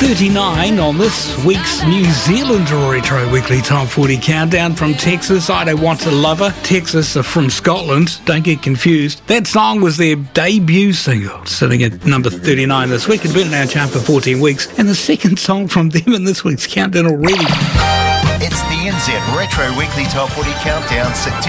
39 on this week's New Zealand Retro Weekly Top 40 Countdown. From Texas, I Don't Want to Love Her. Texas are from Scotland, don't get confused. That song was their debut single, sitting at number 39 this week. It's been in our chart for 14 weeks, and the second song from them in this week's countdown already. It's the NZ Retro Weekly Top 40 Countdown, September